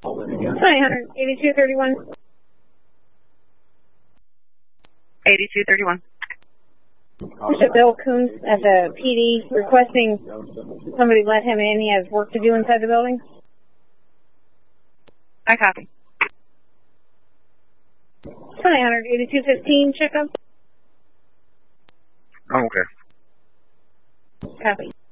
900, 8231. 8231. Bishop Bill Coons at the PD requesting somebody let him in. He has work to do inside the building. I copy. 900, 8215, checkup. Oh, okay. Copy.